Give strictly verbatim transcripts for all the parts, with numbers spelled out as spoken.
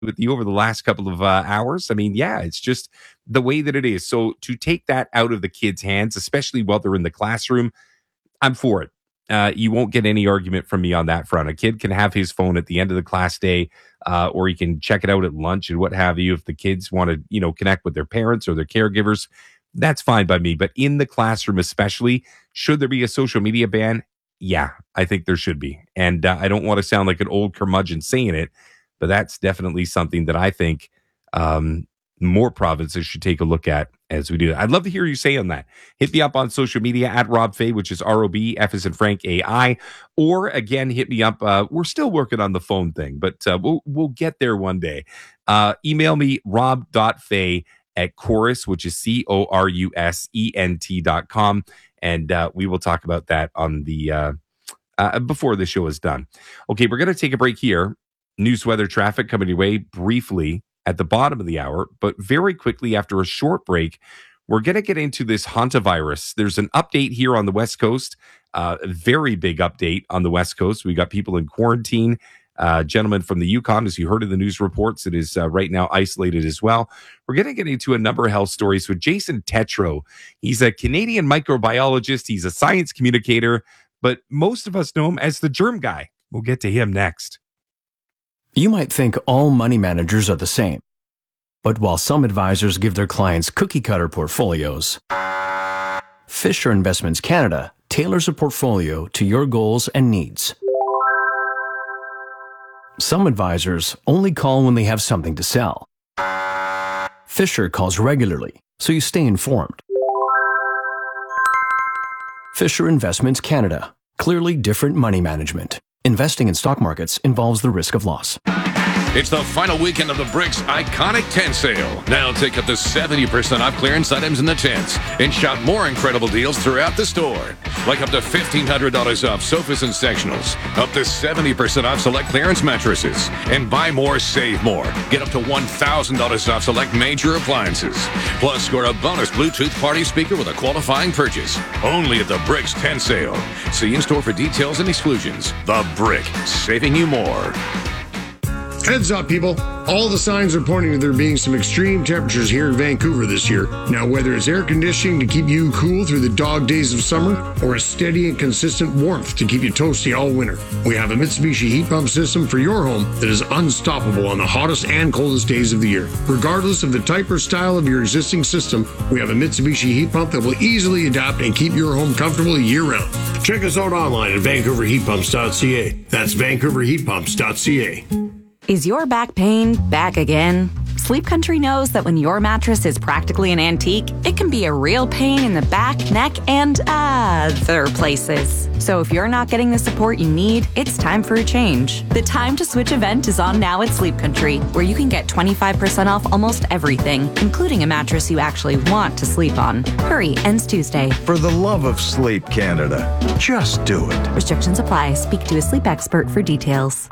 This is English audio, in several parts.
with you over the last couple of uh, hours. I mean, yeah, it's just the way that it is. So to take that out of the kids' hands, especially while they're in the classroom, I'm for it. Uh, you won't get any argument from me on that front. A kid can have his phone at the end of the class day, uh, or he can check it out at lunch and what have you. If the kids want to, you know, connect with their parents or their caregivers, that's fine by me. But in the classroom especially, should there be a social media ban? Yeah, I think there should be. And uh, I don't want to sound like an old curmudgeon saying it, but that's definitely something that I think um, more provinces should take a look at as we do that. I'd love to hear you say on that. Hit me up on social media at Rob Fay, which is R O B, F as in Frank, A I. Or again, hit me up. Uh, we're still working on the phone thing, but uh, we'll, we'll get there one day. Uh, email me, rob.fay at Chorus, which is C O R U S E N T dot com. And uh, we will talk about that on the uh, uh, before the show is done. Okay, we're going to take a break here. News, weather, traffic coming your way briefly at the bottom of the hour, but very quickly after a short break, we're going to get into this hantavirus. There's an update here on the West Coast, uh, a very big update on the West Coast. We got people in quarantine. Uh, gentleman from the Yukon, as you heard in the news reports, it is uh, right now isolated as well. We're going to get into a number of health stories with Jason Tetro. He's a Canadian microbiologist. He's a science communicator, but most of us know him as the germ guy. We'll get to him next. You might think all money managers are the same. But while some advisors give their clients cookie-cutter portfolios, Fisher Investments Canada tailors a portfolio to your goals and needs. Some advisors only call when they have something to sell. Fisher calls regularly, so you stay informed. Fisher Investments Canada. Clearly different money management. Investing in stock markets involves the risk of loss. It's the final weekend of the Bricks Iconic Tent Sale. Now take up to seventy percent off clearance items in the tents and shop more incredible deals throughout the store. Like up to fifteen hundred dollars off sofas and sectionals, up to seventy percent off select clearance mattresses, and buy more, save more. Get up to one thousand dollars off select major appliances. Plus, score a bonus Bluetooth party speaker with a qualifying purchase. Only at the Bricks Tent Sale. See in-store for details and exclusions. The Brick, saving you more. Heads up, people. All the signs are pointing to there being some extreme temperatures here in Vancouver this year. Now, whether it's air conditioning to keep you cool through the dog days of summer or a steady and consistent warmth to keep you toasty all winter, we have a Mitsubishi heat pump system for your home that is unstoppable on the hottest and coldest days of the year. Regardless of the type or style of your existing system, we have a Mitsubishi heat pump that will easily adapt and keep your home comfortable year-round. Check us out online at vancouver heat pumps dot c a. That's vancouver heat pumps dot c a. Is your back pain back again? Sleep Country knows that when your mattress is practically an antique, it can be a real pain in the back, neck, and other places. So if you're not getting the support you need, it's time for a change. The Time to Switch event is on now at Sleep Country, where you can get twenty-five percent off almost everything, including a mattress you actually want to sleep on. Hurry, ends Tuesday. For the love of sleep, Canada, just do it. Restrictions apply. Speak to a sleep expert for details.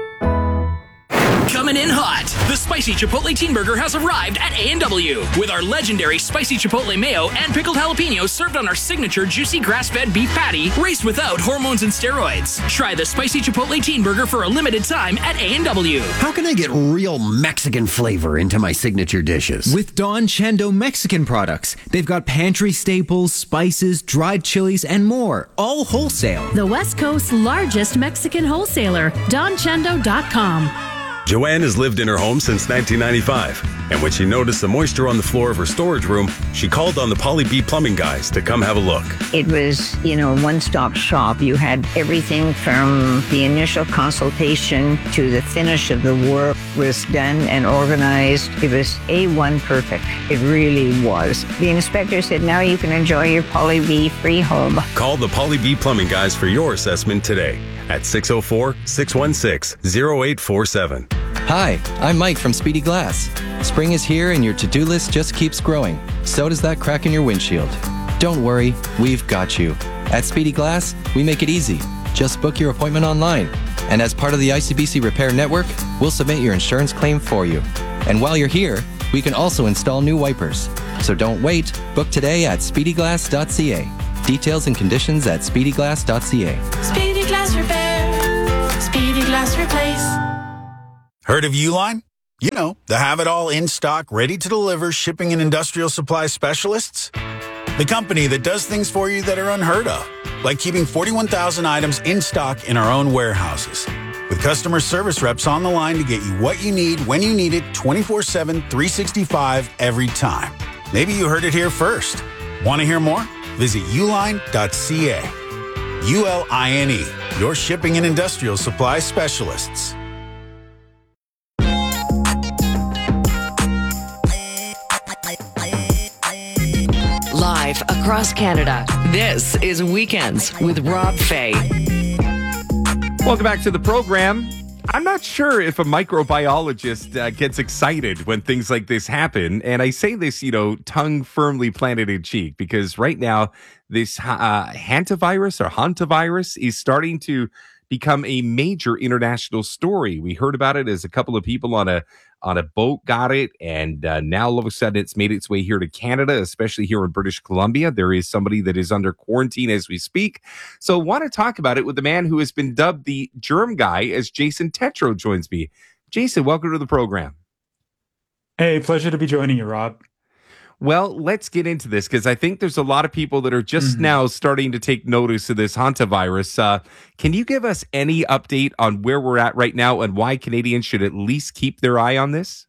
Coming in hot, the Spicy Chipotle Teen Burger has arrived at A and W with our legendary Spicy Chipotle Mayo and pickled jalapenos served on our signature juicy grass-fed beef patty raised without hormones and steroids. Try the Spicy Chipotle Teen Burger for a limited time at A and W. How can I get real Mexican flavor into my signature dishes? With Don Chendo Mexican products. They've got pantry staples, spices, dried chilies, and more, all wholesale. The West Coast's largest Mexican wholesaler, don chendo dot com. Joanne has lived in her home since nineteen ninety-five, and when she noticed the moisture on the floor of her storage room, she called on the Polly B Plumbing guys to come have a look. It was, you know, one-stop shop. You had everything from the initial consultation to the finish of the work was done and organized. It was A one perfect. It really was. The inspector said, now you can enjoy your Polly B free home. Call the Polly B Plumbing guys for your assessment today at six oh four, six one six, oh eight four seven. Hi, I'm Mike from Speedy Glass. Spring is here and your to-do list just keeps growing. So does that crack in your windshield. Don't worry, we've got you. At Speedy Glass, we make it easy. Just book your appointment online. And as part of the I C B C Repair Network, we'll submit your insurance claim for you. And while you're here, we can also install new wipers. So don't wait. Book today at speedy glass dot c a. Details and conditions at speedy glass dot c a. Speedy Glass Repair. Speedy Glass Replace. Heard of Uline? You know, the have-it-all in-stock, ready-to-deliver shipping and industrial supply specialists. The company that does things for you that are unheard of, like keeping forty-one thousand items in stock in our own warehouses. With customer service reps on the line to get you what you need, when you need it, twenty-four seven, three sixty-five, every time. Maybe you heard it here first. Want to hear more? Visit uline dot c a. U L I N E, your shipping and industrial supply specialists. Live across Canada, this is Weekends with Rob Fay. Welcome back to the program. I'm not sure if a microbiologist uh, gets excited when things like this happen. And I say this, you know, tongue firmly planted in cheek, because right now, this uh, hantavirus or hantavirus is starting to become a major international story. We heard about it as a couple of people on a on a boat got it, and uh, now all of a sudden it's made its way here to Canada, especially here in British Columbia. There is somebody that is under quarantine as we speak. So I want to talk about it with the man who has been dubbed the germ guy, as Jason Tetro joins me. Jason, welcome to the program. Hey, pleasure to be joining you, Rob. Well, let's get into this, because I think there's a lot of people that are just mm-hmm. now starting to take notice of this hantavirus. Uh, can you give us any update on where we're at right now and why Canadians should at least keep their eye on this?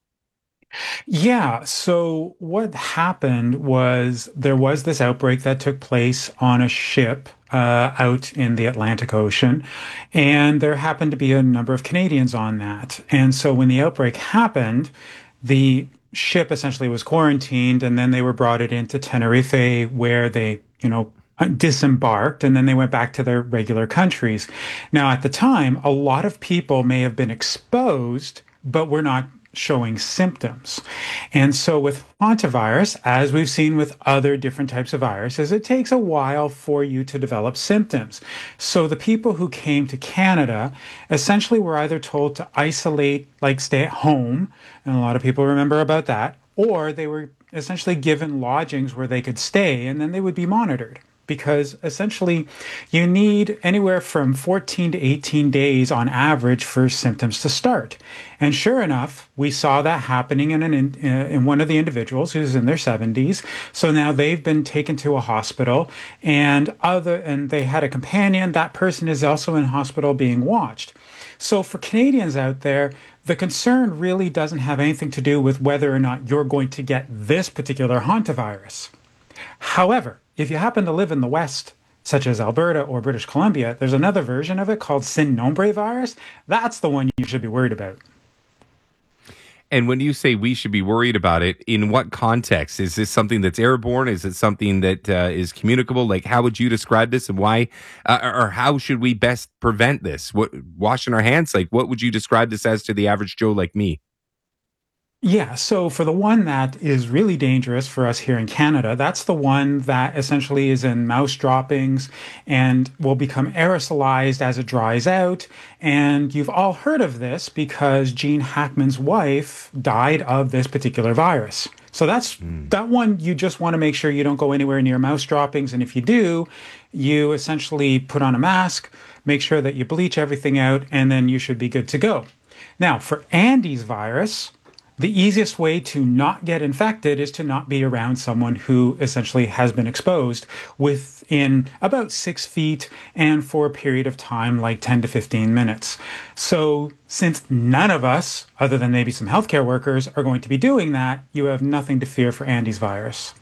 Yeah, so what happened was there was this outbreak that took place on a ship uh, out in the Atlantic Ocean, and there happened to be a number of Canadians on that. And so when the outbreak happened, the ship essentially was quarantined, and then they were brought it into Tenerife, where they, you know, disembarked, and then they went back to their regular countries. Now, at the time, a lot of people may have been exposed, but were not showing symptoms. And so with hantavirus, as we've seen with other different types of viruses, it takes a while for you to develop symptoms. So the people who came to Canada essentially were either told to isolate, like stay at home, and a lot of people remember about that, or they were essentially given lodgings where they could stay, and then they would be monitored. Because essentially you need anywhere from fourteen to eighteen days on average for symptoms to start. And sure enough, we saw that happening in an in, in one of the individuals who's in their seventies. So now they've been taken to a hospital, and other and they had a companion. That person is also in hospital being watched. So for Canadians out there, the concern really doesn't have anything to do with whether or not you're going to get this particular hantavirus. However, if you happen to live in the West, such as Alberta or British Columbia, there's another version of it called Sin Nombre virus. That's the one you should be worried about. And when you say we should be worried about it, in what context? Is this something that's airborne? Is it something that uh, is communicable? Like, how would you describe this, and why, uh, or how should we best prevent this? What, washing our hands? Like, what would you describe this as to the average Joe like me? Yeah, so for the one that is really dangerous for us here in Canada, that's the one that essentially is in mouse droppings and will become aerosolized as it dries out. And you've all heard of this because Gene Hackman's wife died of this particular virus. So that's mm. that one you just want to make sure you don't go anywhere near mouse droppings. And if you do, you essentially put on a mask, make sure that you bleach everything out, and then you should be good to go. Now, for Andes virus, the easiest way to not get infected is to not be around someone who essentially has been exposed within about six feet and for a period of time like ten to fifteen minutes. So since none of us, other than maybe some healthcare workers, are going to be doing that, you have nothing to fear for Andes virus.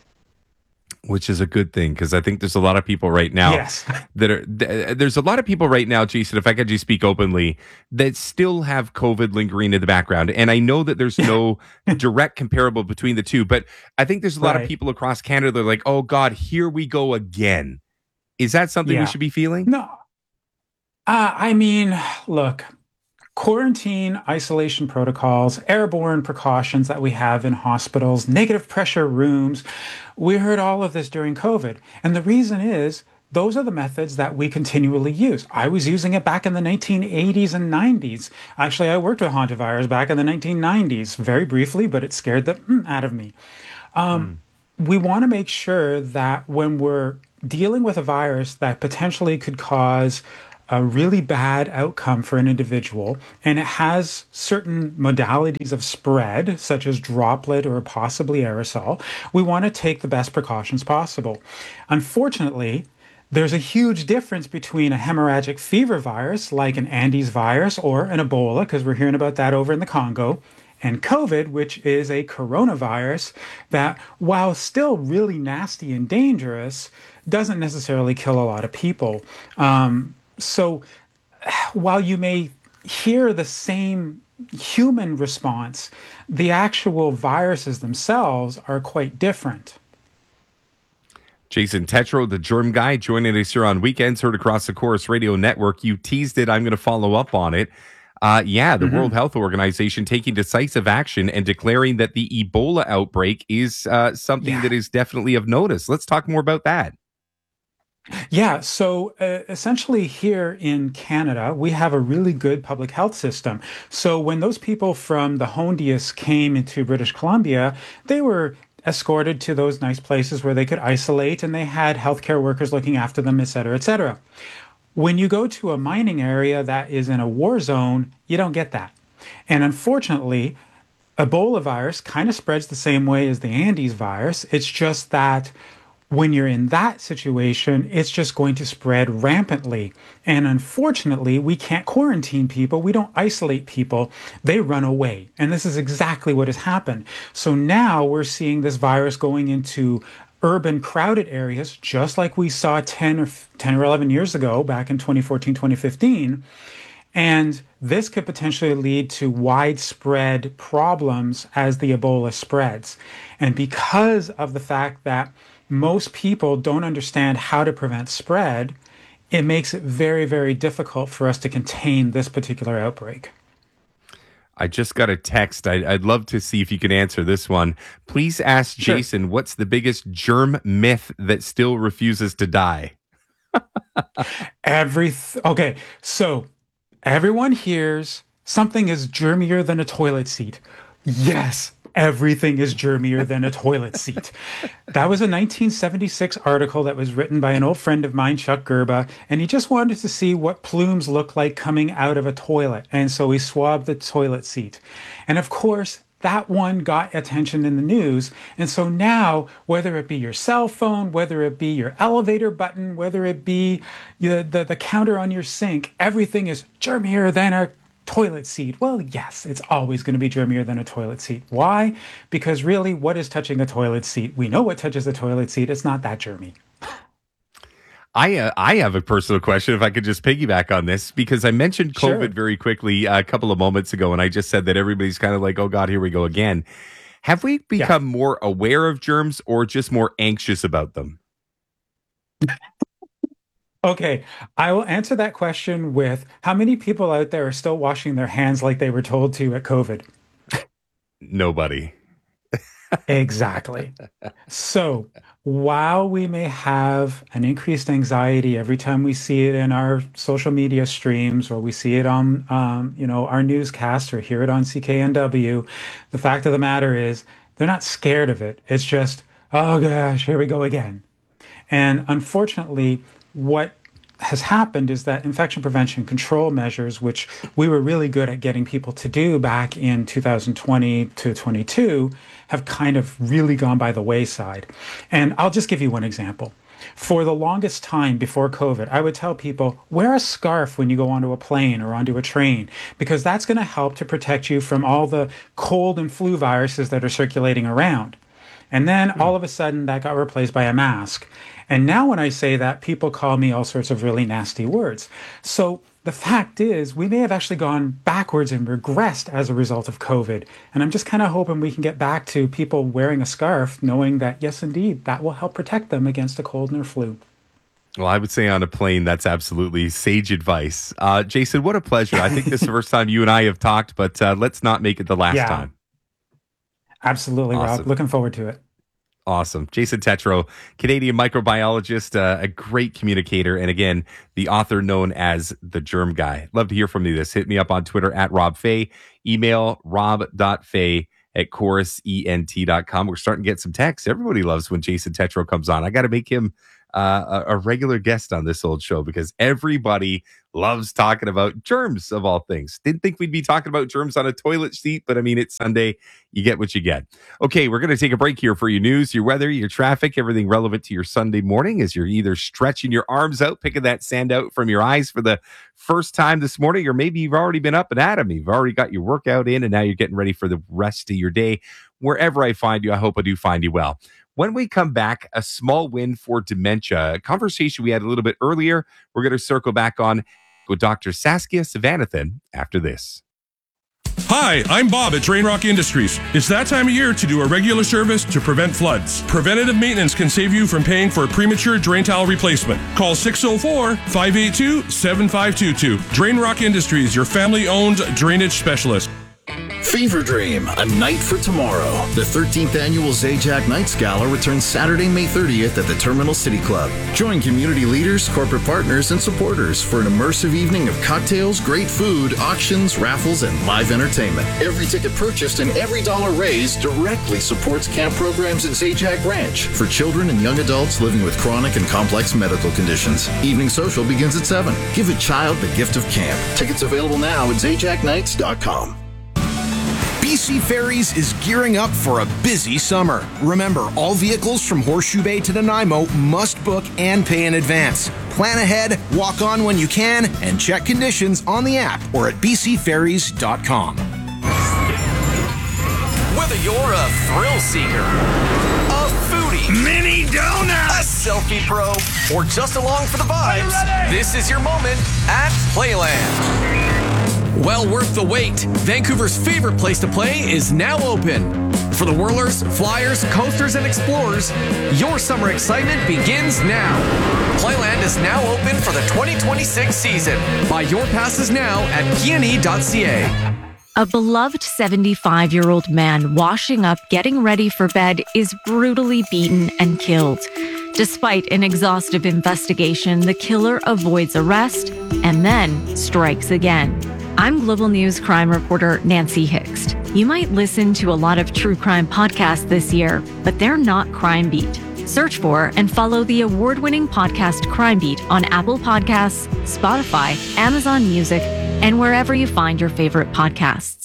Which is a good thing, because I think there's a lot of people right now yes. that are, th- there's a lot of people right now, Jason, if I could just speak openly, that still have COVID lingering in the background. And I know that there's no direct comparable between the two, but I think there's a lot right. of people across Canada that are like, oh God, here we go again. Is that something yeah. we should be feeling? No. Uh, I mean, look, quarantine, isolation protocols, airborne precautions that we have in hospitals, negative pressure rooms. We heard all of this during COVID. And the reason is, those are the methods that we continually use. I was using it back in the nineteen eighties and nineties. Actually, I worked with hantavirus back in the nineteen nineties, very briefly, but it scared the mm out of me. Um, mm. We want to make sure that when we're dealing with a virus that potentially could cause a really bad outcome for an individual, and it has certain modalities of spread, such as droplet or possibly aerosol, we want to take the best precautions possible. Unfortunately, there's a huge difference between a hemorrhagic fever virus like an Andes virus or an Ebola, because we're hearing about that over in the Congo, and COVID, which is a coronavirus that, while still really nasty and dangerous, doesn't necessarily kill a lot of people. Um, so while you may hear the same human response, the actual viruses themselves are quite different. Jason Tetro, the germ guy, joining us here on Weekends, heard across the Chorus Radio Network. You teased it. I'm going to follow up on it. Uh, yeah, the mm-hmm. World Health Organization taking decisive action and declaring that the Ebola outbreak is uh, something yeah. that is definitely of notice. Let's talk more about that. Yeah, so uh, essentially here in Canada, we have a really good public health system. So when those people from the Hondius came into British Columbia, they were escorted to those nice places where they could isolate, and they had healthcare workers looking after them, et cetera, et cetera. When you go to a mining area that is in a war zone, you don't get that. And unfortunately, Ebola virus kind of spreads the same way as the Andes virus. It's just that when you're in that situation, it's just going to spread rampantly. And unfortunately, we can't quarantine people. We don't isolate people. They run away. And this is exactly what has happened. So now we're seeing this virus going into urban crowded areas, just like we saw ten or ten or eleven years ago, back in twenty fourteen, twenty fifteen. And this could potentially lead to widespread problems as the Ebola spreads. And because of the fact that most people don't understand how to prevent spread, it makes it very, very difficult for us to contain this particular outbreak. I just got a text. I, I'd love to see if you can answer this one. Please ask sure. Jason, what's the biggest germ myth that still refuses to die? Every th- okay, so everyone hears something is germier than a toilet seat. Yes, everything is germier than a toilet seat. That was a nineteen seventy-six article that was written by an old friend of mine, Chuck Gerba, and he just wanted to see what plumes look like coming out of a toilet. And so he swabbed the toilet seat. And of course, that one got attention in the news. And so now, whether it be your cell phone, whether it be your elevator button, whether it be the, the, the counter on your sink, everything is germier than a toilet seat. Well, yes, it's always going to be germier than a toilet seat. Why? Because really, what is touching a toilet seat? We know what touches a toilet seat. It's not that germy. I uh, I have a personal question, if I could just piggyback on this, because I mentioned COVID Sure. very quickly a couple of moments ago, and I just said that everybody's kind of like, oh God, here we go again. Have we become yeah. more aware of germs or just more anxious about them? Okay, I will answer that question with how many people out there are still washing their hands like they were told to at COVID? Nobody. Exactly. So while we may have an increased anxiety every time we see it in our social media streams, or we see it on, um, you know, our newscast, or hear it on C K N W, the fact of the matter is they're not scared of it. It's just, oh gosh, here we go again. And unfortunately, what has happened is that infection prevention control measures, which we were really good at getting people to do back in two thousand twenty to twenty-two, have kind of really gone by the wayside. And I'll just give you one example. For the longest time before COVID, I would tell people, wear a scarf when you go onto a plane or onto a train, because that's going to help to protect you from all the cold and flu viruses that are circulating around. And then all of a sudden that got replaced by a mask. And now when I say that, people call me all sorts of really nasty words. So the fact is, we may have actually gone backwards and regressed as a result of COVID. And I'm just kind of hoping we can get back to people wearing a scarf, knowing that, yes, indeed, that will help protect them against a cold and a flu. Well, I would say on a plane, that's absolutely sage advice. Uh, Jason, what a pleasure. I think this is the first time you and I have talked, but uh, let's not make it the last Yeah. time. Absolutely, Awesome. Rob. Looking forward to it. Awesome. Jason Tetro, Canadian microbiologist, uh, a great communicator, and again, the author known as the Germ Guy. Love to hear from you. This hit me up on Twitter at Rob Fay. Email rob.fay at chorus ent dot com. We're starting to get some texts. Everybody loves when Jason Tetro comes on. I got to make him uh, a, a regular guest on this old show because everybody loves talking about germs of all things. Didn't think we'd be talking about germs on a toilet seat, but I mean, it's Sunday. You get what you get. Okay, we're going to take a break here for your news, your weather, your traffic, everything relevant to your Sunday morning as you're either stretching your arms out, picking that sand out from your eyes for the first time this morning, or maybe you've already been up and at 'em. You've already got your workout in and now you're getting ready for the rest of your day. Wherever I find you, I hope I do find you well. When we come back, a small win for dementia, a conversation we had a little bit earlier. We're going to circle back on with Doctor Saskia Sivanathan after this. Hi, I'm Bob at Drain Rock Industries. It's that time of year to do a regular service to prevent floods. Preventative maintenance can save you from paying for a premature drain tile replacement. Call six oh four, five eight two, seven five two two. Drain Rock Industries, your family-owned drainage specialist. Fever Dream, A Night for Tomorrow. The thirteenth annual Zajac Nights Gala returns Saturday, May thirtieth at the Terminal City Club. Join community leaders, corporate partners, and supporters for an immersive evening of cocktails, great food, auctions, raffles, and live entertainment. Every ticket purchased and every dollar raised directly supports camp programs at Zajac Ranch for children and young adults living with chronic and complex medical conditions. Evening social begins at seven. Give a child the gift of camp. Tickets available now at zajac nights dot com. B C Ferries is gearing up for a busy summer. Remember, all vehicles from Horseshoe Bay to Nanaimo must book and pay in advance. Plan ahead, walk on when you can, and check conditions on the app or at b c ferries dot com. Whether you're a thrill seeker, a foodie, mini donut, a selfie pro, or just along for the vibes, this is your moment at Playland. Well worth the wait. Vancouver's favorite place to play is now open. For the whirlers, flyers, coasters, and explorers, your summer excitement begins now. Playland is now open for the twenty twenty-six season. Buy your passes now at p n e dot c a. A beloved seventy-five-year-old man washing up, getting ready for bed, is brutally beaten and killed. Despite an exhaustive investigation, the killer avoids arrest and then strikes again. I'm Global News crime reporter Nancy Hixt. You might listen to a lot of true crime podcasts this year, but they're not Crime Beat. Search for and follow the award-winning podcast Crime Beat on Apple Podcasts, Spotify, Amazon Music, and wherever you find your favorite podcasts.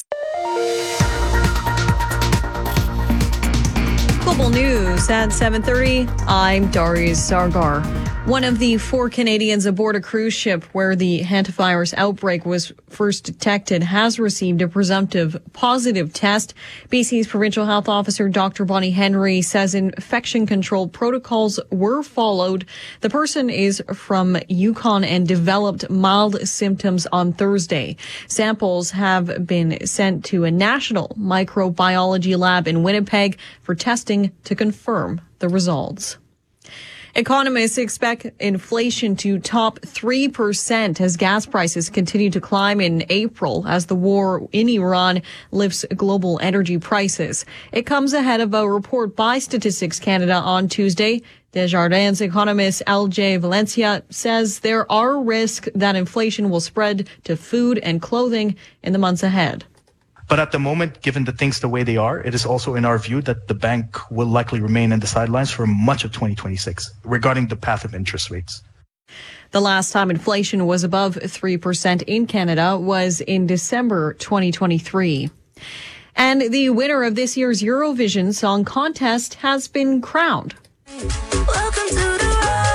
Global News at seven thirty. I'm Darius Sargar. One of the four Canadians aboard a cruise ship where the hantavirus outbreak was first detected has received a presumptive positive test. B C's provincial health officer, Doctor Bonnie Henry, says infection control protocols were followed. The person is from Yukon and developed mild symptoms on Thursday. Samples have been sent to a national microbiology lab in Winnipeg for testing to confirm the results. Economists expect inflation to top three percent as gas prices continue to climb in April as the war in Iran lifts global energy prices. It comes ahead of a report by Statistics Canada on Tuesday. Desjardins economist L J Valencia says there are risks that inflation will spread to food and clothing in the months ahead. But at the moment, given the things the way they are, it is also in our view that the bank will likely remain in the sidelines for much of twenty twenty-six regarding the path of interest rates. The last time inflation was above three percent in Canada was in December twenty twenty-three. And the winner of this year's Eurovision Song Contest has been crowned. Welcome to the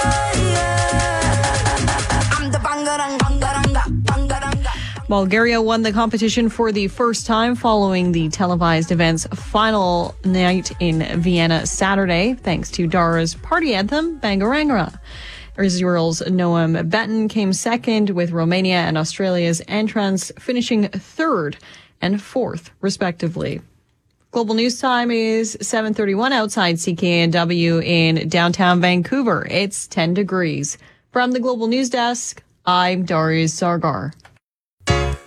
I'm the bangarang, bangaranga, bangaranga. Bulgaria won the competition for the first time following the televised event's final night in Vienna Saturday, thanks to Dara's party anthem, Bangaranga. Israel's Noam Benton came second, with Romania and Australia's Entrance finishing third and fourth, respectively. Global News Time is seven thirty-one outside C K N W in downtown Vancouver. It's ten degrees. From the Global News Desk, I'm Darius Sargar.